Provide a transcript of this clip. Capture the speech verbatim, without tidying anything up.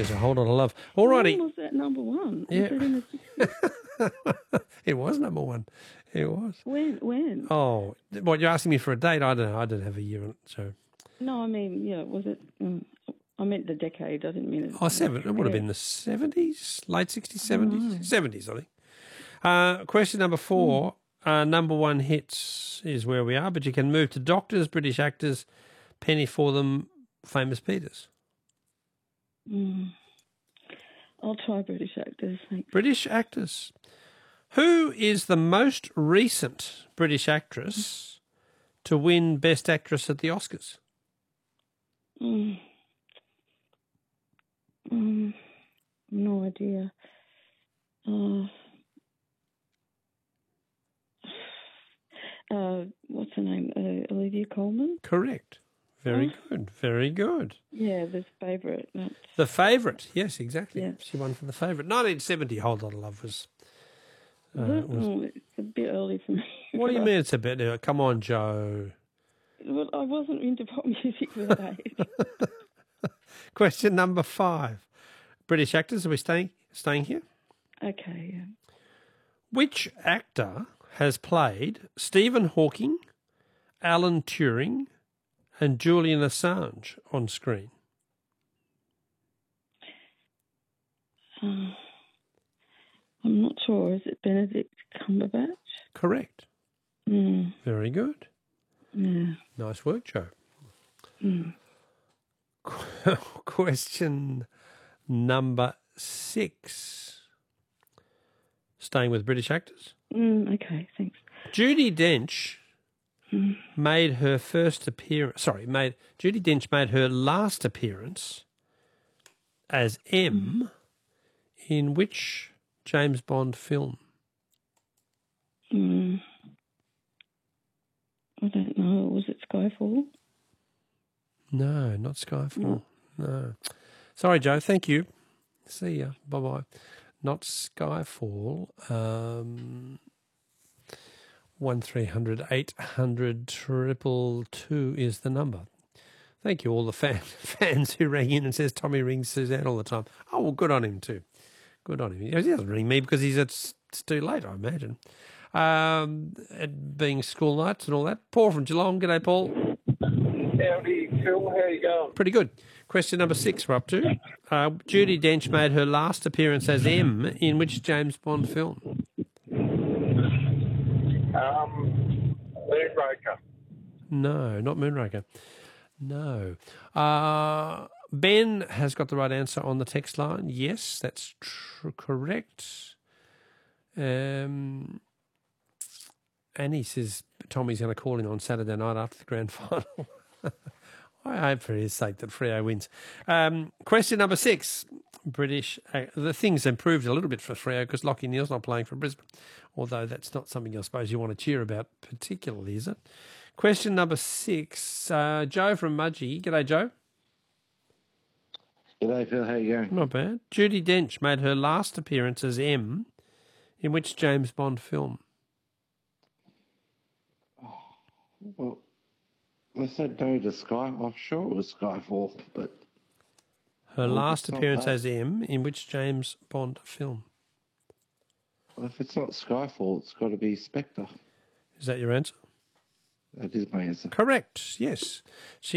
is a whole lot of love. When Alrighty. was that number one? Was Yeah. it in the sixties? It was number one. It was. When? When? Oh, what, you're asking me for a date? I don't know. I don't have a year on it, so. No, I mean, yeah, was it? Um, I meant the decade. I didn't mean it. Oh, seven. It would have Yeah. been the seventies, late sixties, know. seventies, seventies, I think. Uh, question number four. Uh, number one hits is where we are, but you can move to doctors, British actors, penny for them, famous Peters. Mm. I'll try British actors. Thanks. British actors. Who is the most recent British actress to win Best Actress at the Oscars? Mm. Mm. No idea. Uh, uh, what's her name? Uh, Olivia Colman? Correct. Very Oh. good. Very good. Yeah, the favourite. That's... The Favourite. Yes, exactly. Yeah. She won for The Favourite. nineteen seventy, Whole Lot of Love was... Uh, Was it? was Oh, it's a bit early for me. what do you mean it's a bit... Uh, come on, Joe. Well, I wasn't into pop music for that age. Question number five. British actors, are we staying staying here? Okay, yeah. Which actor has played Stephen Hawking, Alan Turing, and Julian Assange on screen? Uh, I'm not sure. Is it Benedict Cumberbatch? Correct. Mm, Very good. yeah. Nice work, Joe. Mm. Question number six. Staying with British actors. Mm, okay, thanks. Judi Dench Mm. made her first appearance. Sorry, made Judi Dench made her last appearance as M in which James Bond film? Mm. I don't know. Was it Skyfall? No, not Skyfall. No. Sorry, Joe. Thank you. See ya. Bye bye. Not Skyfall. Um, one three hundred eight hundred triple two is the number. Thank you, all the fan, fans who rang in and says Tommy rings Suzanne all the time. Oh, well, good on him too. Good on him. He doesn't ring me because he's it's, it's too late, I imagine. Um, it being school nights and all that. Paul from Geelong. G'day, Paul. Howdy, Phil. How you going? Pretty good. Question number six we're up to. Uh, Judi Dench made her last appearance as M in which James Bond film? Um, Moonraker. No, not Moonraker. No. Uh, Ben has got the right answer on the text line. Yes, that's tr- correct. Um, Annie says Tommy's going to call in on Saturday night after the grand final. I hope for his sake that Freo wins. Um, question number six. British, uh, the things improved a little bit for Freo because Lachie Neale's not playing for Brisbane, although that's not something I suppose you want to cheer about particularly, is it? Question number six. Uh, Joe from Mudgee. G'day, Joe. G'day, Phil. How you going? Not bad. Judi Dench made her last appearance as M in which James Bond film? Well, they said no to Sky. I'm sure it was Skyfall, but... Her Well, last it's not appearance that. as M in which James Bond film? Well, if it's not Skyfall, it's got to be Spectre. Is that your answer? That is my answer. Correct, yes. She